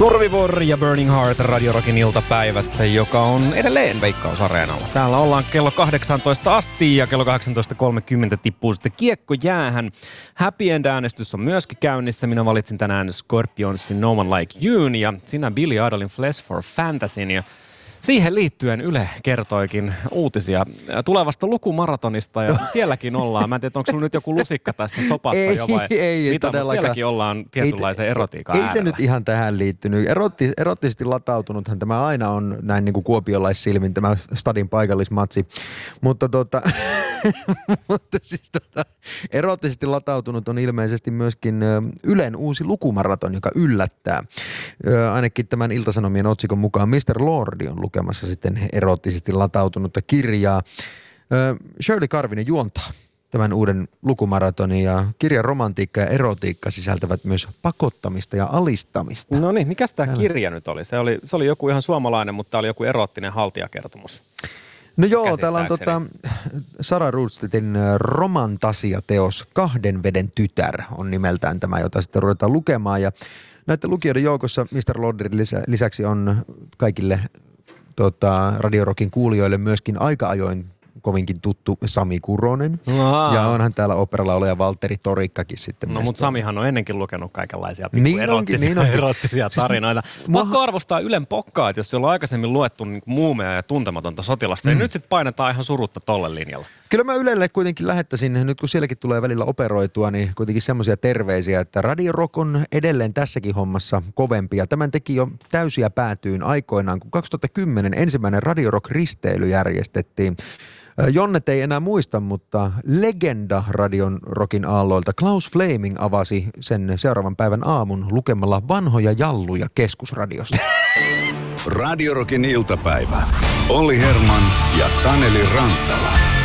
Survivor ja Burning Heart Radio Rockin iltapäivässä, joka on edelleen Veikkaus-areenalla. Täällä ollaan kello 18 asti ja kello 18.30 tippuu sitten kiekko jäähän. Happy End-äänestys on myöskin käynnissä. Minä valitsin tänään Scorpionsin No One Like You'n ja sinä Billy Idolin Flesh for Fantasyn. Ja siihen liittyen Yle kertoikin uutisia tulevasta lukumaratonista ja sielläkin ollaan. Mä en tiedä, onko sulla nyt joku lusikka tässä sopassa jo vai ei mitä, mutta sielläkin ollaan tietynlaisen erotiikan Ei äärellä. se nyt ihan tähän liittynyt. Erottisesti latautunuthan tämä aina on näin niin kuin kuopiolaissilmin tämä stadin paikallismatsi. Mutta erottisesti latautunut on ilmeisesti myöskin Ylen uusi lukumaraton, joka yllättää. Ainakin tämän Ilta-Sanomien otsikon mukaan Mr. Lordi on lukemassa sitten erottisesti latautunutta kirjaa. Shirley Karvinen juontaa tämän uuden lukumaratonin ja kirjan romantiikka ja erotiikka sisältävät myös pakottamista ja alistamista. No niin, mikäs tämä kirja nyt oli? Se oli joku ihan suomalainen, mutta tämä oli joku eroottinen haltijakertomus. No joo, täällä on Sarah Rudstedtin romantasia-teos Kahden veden tytär on nimeltään tämä, jota sitten ruvetaan lukemaan. Ja näiden lukijoiden joukossa Mr. Lordin lisäksi on kaikille Radio Rockin kuulijoille myöskin aika ajoin kovinkin tuttu Sami Kuronen. Ja onhan täällä operalaulaja Valtteri Torikkakin sitten. No mutta Samihan on ennenkin lukenut kaikenlaisia erottisia tarinoita. Pakko arvostaa Ylen pokkaa, että jos siellä on aikaisemmin luettu niin muumeja ja tuntematonta sotilasta, niin nyt sitten painetaan ihan surutta tolle linjalla. Kyllä mä Ylelle kuitenkin lähettäisin, nyt kun sielläkin tulee välillä operoitua, niin kuitenkin semmoisia terveisiä, että Radio Rock on edelleen tässäkin hommassa kovempi. Ja tämän teki jo täysiä päätyyn aikoinaan, kun 2010 ensimmäinen Radio Rock-risteily järjestettiin. Jonnet ei enää muista, mutta legenda Radio Rockin aalloilta Klaus Flaming avasi sen seuraavan päivän aamun lukemalla vanhoja jalluja Keskusradiosta. Radio Rockin iltapäivä. Olli Herman ja Taneli Rantala.